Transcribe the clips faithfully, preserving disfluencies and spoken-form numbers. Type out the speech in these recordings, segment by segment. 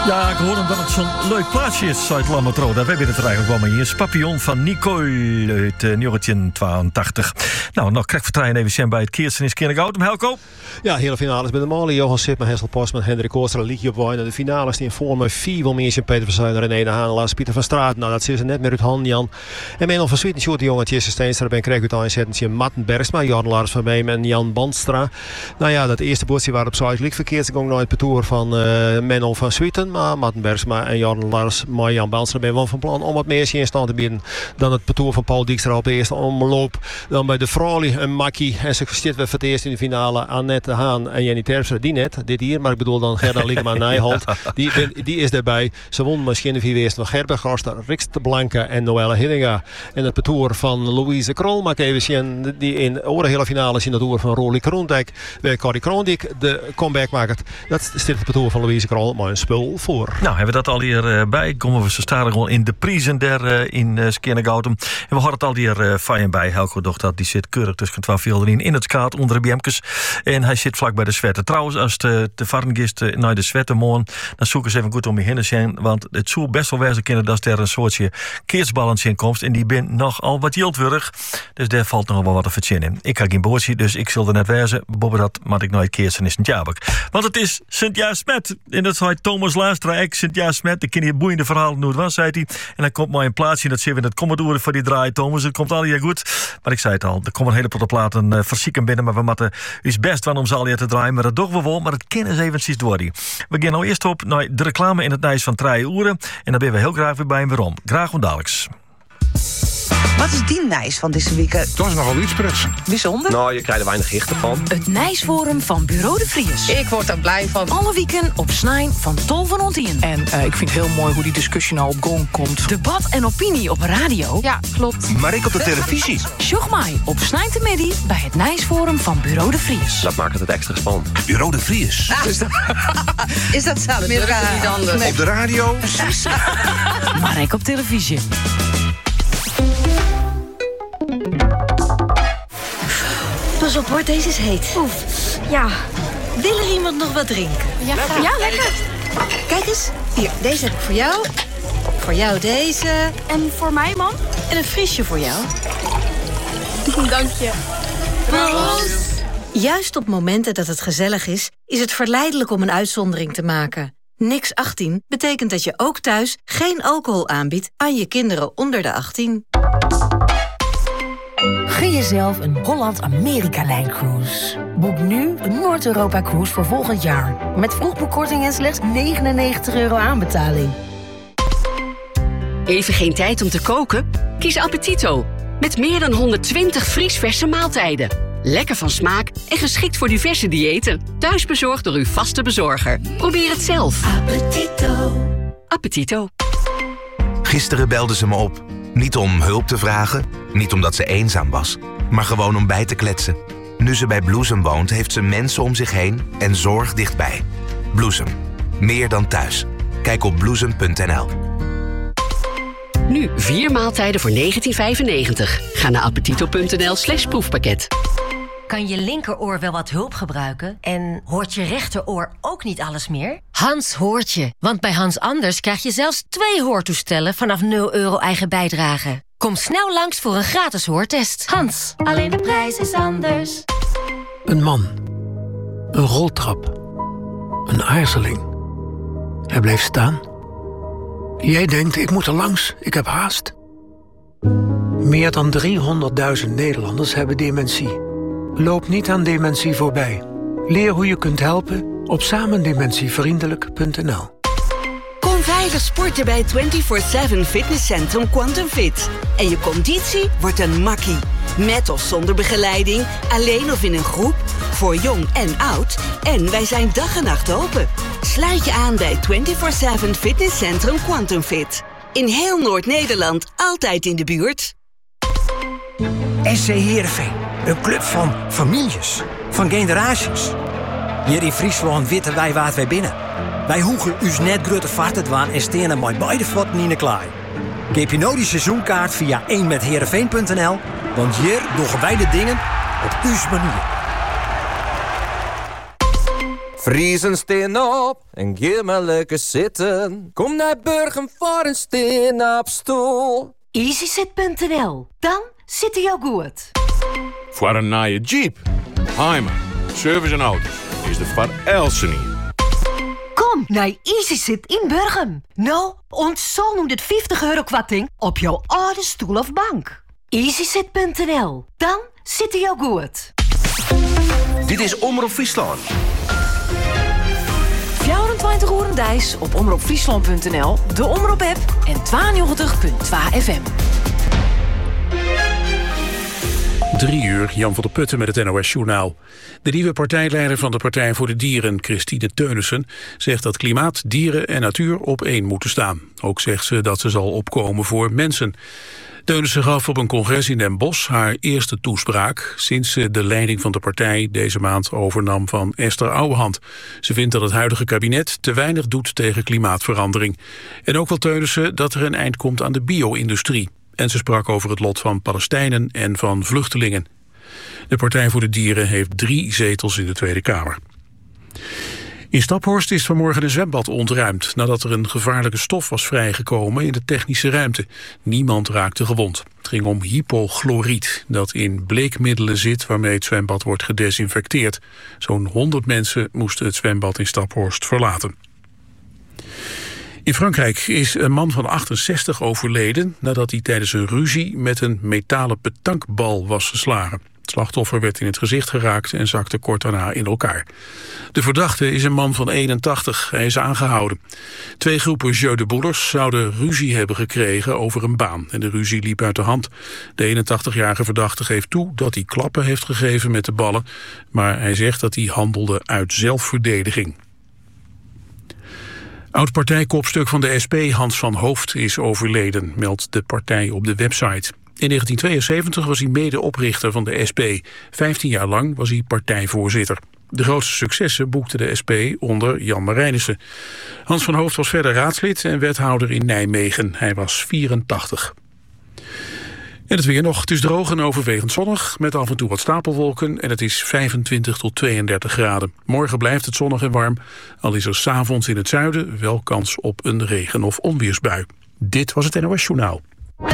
Ja, ik hoor hem dat het zo'n leuk plaatsje is uit Lammertro. Daar hebben we het er eigenlijk wel mee. Hier is Papillon van Nicole uit uh, negentien tweeëntachtig. Nou, nog krijg ik vertrouwen even bij het Keersen is Kindergoud. Helco. Ja, hele finales met de Mali. Johan Sipman, Hessel Postman, Hendrik Koostra, Liekje op Wijn. De finales die in vorm vier wil meer Peter van Zuiden, René de Haan, Lars Pieter van Straat. Nou, dat zit er net meer uit handen, Jan. En Menel van Swieten, Sjoerd de Jong en Jesse Steenstra. Ben kreeg uit aanzetten Matten Bergsma, Jan Lars van Beem en Jan Bandstra. Nou ja, dat eerste bootje waren op Zuid Liek verkeerd. Ze gingen naar het parcours van uh, Menel van Swieten. Maar Matten Bergsma en Jan Lars, maar Jan Bandstra ben wel van plan om wat meer in stand te bieden dan het parcours van Paul Dijkstra op de eerste omloop. Dan bij de Froli en Makkie. En ze zitten we voor het eerst in de finale Annette de Haan en Jenny Terpstra. Die net, dit hier, maar ik bedoel dan Gerda Liekema Nijholt. Die, die is erbij. Ze won misschien de vier eerste van Gerber Gorster, Rix de Blanke en Noelle Hidinga. En het parcours van Louise Krol maak even zien, die in de hele finale is in het oor van Rolie Kroondijk. Waar Corrie Kroondijk de comeback maakt. Dat is het parcours van Louise Krol, maar een spul voor. Nou, hebben we dat al hier uh, bij. Komen we zo staan gewoon in de prijzen der uh, in uh, Skinnergouten. En we hadden het al hier uh, fijn bij. Helco doch dat die zit keurig tussen twaalf velden in het skaat onder de bjemkes. En hij zit vlak bij de Zwette. Trouwens, als de, de varengist uh, naar de Zwette moon, dan zoek eens even goed om je heen te zijn. Want het zou best wel wezen kunnen dat er een soortje keersbalans in komt. En die ben nogal wat jildwurig. Dus daar valt nog wel wat te verzinnen in. Ik heb geen boordje, dus ik zal er net wezen. Bobbe dat, maar ik nooit keersen is Sint-Jabek. Want het is Sint-Jaap-Smet. En dat zei Thomas Laastra, ik Sint-Jaap-Smet. Ik ken hier boeiende verhalen hoe het was, zei hij. En dan komt maar een plaatsje, dat zien we in het Commodore voor die draai, Thomas. Het komt al hier goed. Maar ik zei het al, er komen een hele potte platen uh, verzieken binnen. Maar we moeten is best van om ze al hier te draaien. Maar dat doen we wel, maar het kennen ze eventjes door die. We gaan nou eerst op naar de reclame in het Nijs van drie uren. En dan ben we heel graag weer bij en waarom. Graag ondadelijks. Wat is die Nijs van deze week? Het was nogal iets pretsen. Bijzonder? Nou, je krijgt er weinig gichten van. Het Nijsforum van Bureau de Vries. Ik word er blij van. Alle weekend op Snijn van tolf van ontien. En uh, ik vind het heel mooi hoe die discussie nou op gang komt. Debat en opinie op radio. Ja, klopt. Maar ik op de televisie. Sjoch mij op Snijn te midden bij het Nijsforum van Bureau de Vries. Dat maakt het extra spannend. Bureau de Vries. Ah, is dat, is dat zo? Meer kan niet anders. Nee. Op de radio. Maar ik op televisie. Pas op hoor, deze is heet. Oef, ja. Wil er iemand nog wat drinken? Ja, graag. Ja, lekker. Kijk eens, hier, deze heb ik voor jou. Voor jou deze. En voor mij, man? En een frisje voor jou. Dank je. Proost. Juist op momenten dat het gezellig is, is het verleidelijk om een uitzondering te maken. Niks achttien betekent dat je ook thuis geen alcohol aanbiedt aan je kinderen onder de achttien. Gun jezelf een Holland-Amerika-lijn-cruise. Boek nu een Noord-Europa-cruise voor volgend jaar. Met vroegboekkorting en slechts negenennegentig euro aanbetaling. Even geen tijd om te koken? Kies Appetito. Met meer dan honderdtwintig vriesverse maaltijden. Lekker van smaak en geschikt voor diverse diëten. Thuisbezorgd door uw vaste bezorger. Probeer het zelf. Appetito. Appetito. Gisteren belde ze me op. Niet om hulp te vragen, niet omdat ze eenzaam was, maar gewoon om bij te kletsen. Nu ze bij Bloesem woont, heeft ze mensen om zich heen en zorg dichtbij. Bloesem. Meer dan thuis. Kijk op bloesem punt n l. Nu vier maaltijden voor negentien vijfennegentig. Ga naar appetito punt n l slash proefpakket. Kan je linkeroor wel wat hulp gebruiken? En hoort je rechteroor ook niet alles meer? Hans hoort je, want bij Hans Anders krijg je zelfs twee hoortoestellen vanaf nul euro eigen bijdrage. Kom snel langs voor een gratis hoortest. Hans, alleen de prijs is anders. Een man. Een roltrap. Een aarzeling. Hij bleef staan. Jij denkt, ik moet er langs, ik heb haast. Meer dan driehonderdduizend Nederlanders hebben dementie. Loop niet aan dementie voorbij. Leer hoe je kunt helpen op samendementievriendelijk punt n l. Kom veilig sporten bij vierentwintig zeven Fitnesscentrum Quantum Fit. En je conditie wordt een makkie. Met of zonder begeleiding, alleen of in een groep, voor jong en oud. En wij zijn dag en nacht open. Sluit je aan bij vierentwintig zeven Fitnesscentrum Quantum Fit. In heel Noord-Nederland, altijd in de buurt. S C Heerenveen, een club van families, van generaties. Hier in Friesland weten wij waar wij binnen. Wij hoegen us net grote vaart te en stenen met beide voeten in de klaai. Geef je nou die seizoenkaart via één met heerenveen punt n l, want hier doen wij de dingen op uw manier. Vriezen steen op en geef maar lekker zitten. Kom naar Burgum voor een steen op stoel. easysit punt n l. Dan zit hij jou goed. Voor een nieuwe Jeep. Heimer. Service en auto's. Is de Van Elsen hier. Kom naar easysit in Burgum. Nou, ontzol noemt het vijftig euro kwarting op jouw oude stoel of bank. easysit punt n l. Dan zit hij jou goed. Dit is Omroep Friesland. vierentwintig uur een dijs op omroep friesland punt n l, de Omroep-app en tweeënnegentig punt twee F M. Drie uur, Jan van der Putten met het N O S-journaal. De nieuwe partijleider van de Partij voor de Dieren, Christine Teunissen, zegt dat klimaat, dieren en natuur op één moeten staan. Ook zegt ze dat ze zal opkomen voor mensen. Teunissen gaf op een congres in Den Bosch haar eerste toespraak sinds ze de leiding van de partij deze maand overnam van Esther Ouwehand. Ze vindt dat het huidige kabinet te weinig doet tegen klimaatverandering. En ook wil Teunissen dat er een eind komt aan de bio-industrie. En ze sprak over het lot van Palestijnen en van vluchtelingen. De Partij voor de Dieren heeft drie zetels in de Tweede Kamer. In Staphorst is vanmorgen een zwembad ontruimd nadat er een gevaarlijke stof was vrijgekomen in de technische ruimte. Niemand raakte gewond. Het ging om hypochloriet, dat in bleekmiddelen zit waarmee het zwembad wordt gedesinfecteerd. Zo'n honderd mensen moesten het zwembad in Staphorst verlaten. In Frankrijk is een man van achtenzestig overleden nadat hij tijdens een ruzie met een metalen petankbal was geslagen. Het slachtoffer werd in het gezicht geraakt en zakte kort daarna in elkaar. De verdachte is een man van eenentachtig. Hij is aangehouden. Twee groepen jeu de boelers zouden ruzie hebben gekregen over een baan. En de ruzie liep uit de hand. De eenentachtigjarige verdachte geeft toe dat hij klappen heeft gegeven met de ballen. Maar hij zegt dat hij handelde uit zelfverdediging. Oud-partijkopstuk van de S P, Hans van Hooft, is overleden, meldt de partij op de website. In negentien tweeënzeventig was hij medeoprichter van de S P. Vijftien jaar lang was hij partijvoorzitter. De grootste successen boekte de S P onder Jan Marijnissen. Hans van Hooft was verder raadslid en wethouder in Nijmegen. Hij was vierentachtig. En het weer nog. Het is droog en overwegend zonnig, met af en toe wat stapelwolken. En het is vijfentwintig tot tweeëndertig graden. Morgen blijft het zonnig en warm. Al is er 's avonds in het zuiden wel kans op een regen- of onweersbui. Dit was het N O S-journaal.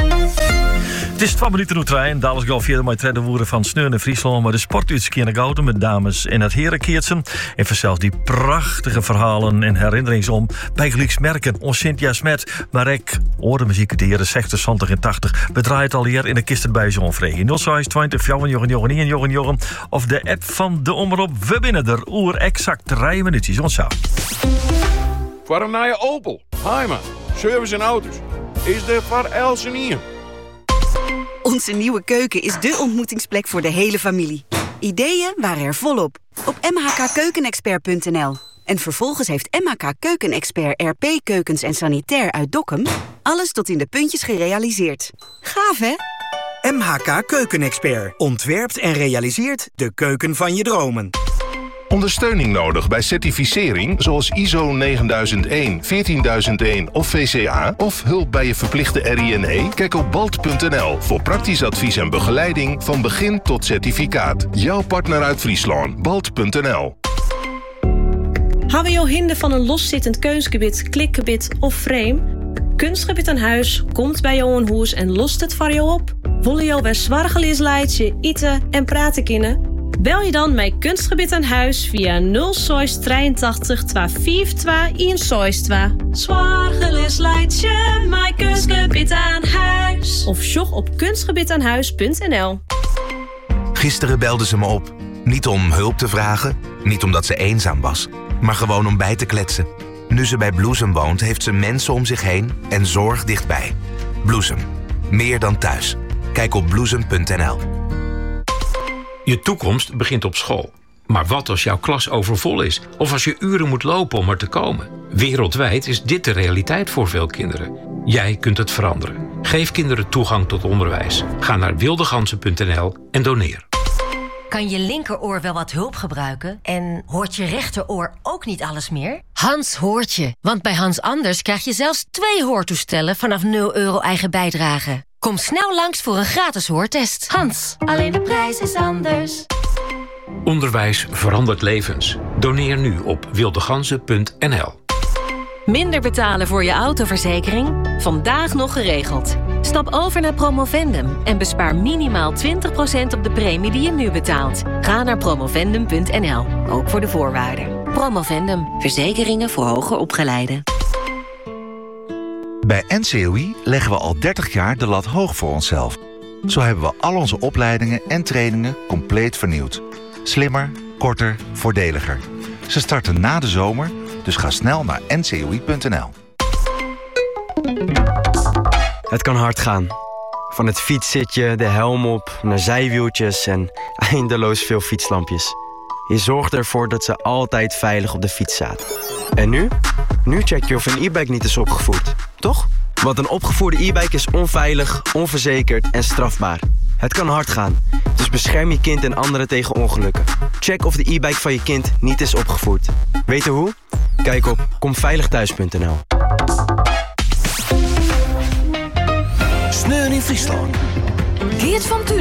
Het is twaalf minuten over drie en dadelijk gaan we verder met het woorden van Sneun in Friesland. Maar de sport uit Skiernegouten met dames en het herenkeertsen. En vanzelfs die prachtige verhalen en herinneringsom bij Glucksmerken. Ons Cynthia Smet, maar ik hoorde muziek uit de jaren zestig, zeventig en tachtig. Bedraait al hier in de kisten bij zo'n vrede. nul zes twintig Jochen Jochen Jochen Jochen Jochen of de app van de Omroep. We binnen er oer exact drie minuutjes. Ons zo. Voor een nieuwe Opel. Heimer. Service en auto's. Is de Van Elsen hier. Onze nieuwe keuken is dé ontmoetingsplek voor de hele familie. Ideeën waren er volop op m h k keukenexpert punt n l. En vervolgens heeft M H K Keukenexpert R P Keukens en Sanitair uit Dokkum alles tot in de puntjes gerealiseerd. Gaaf, hè? M H K Keukenexpert ontwerpt en realiseert de keuken van je dromen. Ondersteuning nodig bij certificering zoals I S O negenduizend één, veertienduizend één of V C A of hulp bij je verplichte R I N E? Kijk op balt punt n l voor praktisch advies en begeleiding van begin tot certificaat. Jouw partner uit Friesland, balt punt n l. Hebben je hinder van een loszittend keusgebied, klikgebied of frame? Kunstgebied aan huis komt bij jou een hoes en lost het voor jou op. Willen jou weer zwargelies leidje, eten en praten kunnen? Bel je dan met Kunstgebied aan huis via nul zes drieëntachtig tweehonderdvijfentwintig eenenzestig. Zwargelis leidje, mijn Kunstgebied aan huis. Of sjog op kunstgebied aan huis punt n l. Gisteren belde ze me op. Niet om hulp te vragen, niet omdat ze eenzaam was, maar gewoon om bij te kletsen. Nu ze bij Bloesem woont, heeft ze mensen om zich heen en zorg dichtbij. Bloesem. Meer dan thuis. Kijk op bloesem punt n l. Je toekomst begint op school. Maar wat als jouw klas overvol is? Of als je uren moet lopen om er te komen? Wereldwijd is dit de realiteit voor veel kinderen. Jij kunt het veranderen. Geef kinderen toegang tot onderwijs. Ga naar wildegansen punt n l en doneer. Kan je linkeroor wel wat hulp gebruiken? En hoort je rechteroor ook niet alles meer? Hans hoort je. Want bij Hans Anders krijg je zelfs twee hoortoestellen vanaf nul euro eigen bijdrage. Kom snel langs voor een gratis hoortest. Hans, alleen de prijs is anders. Onderwijs verandert levens. Doneer nu op wildeganzen punt n l. Minder betalen voor je autoverzekering? Vandaag nog geregeld. Stap over naar Promovendum en bespaar minimaal twintig procent op de premie die je nu betaalt. Ga naar promovendum punt n l, ook voor de voorwaarden. Promovendum, verzekeringen voor hoger opgeleiden. Bij N C O I leggen we al dertig jaar de lat hoog voor onszelf. Zo hebben we al onze opleidingen en trainingen compleet vernieuwd. Slimmer, korter, voordeliger. Ze starten na de zomer, dus ga snel naar n c o i punt n l. Het kan hard gaan. Van het fietszitje, de helm op, naar zijwieltjes en eindeloos veel fietslampjes. Je zorgt ervoor dat ze altijd veilig op de fiets zaten. En nu? Nu check je of een e-bike niet is opgevoerd, toch? Want een opgevoerde e-bike is onveilig, onverzekerd en strafbaar. Het kan hard gaan, dus bescherm je kind en anderen tegen ongelukken. Check of de e-bike van je kind niet is opgevoerd. Weten hoe? Kijk op komveiligthuis punt n l. Sneeuw in Friesland. Geert van Thun.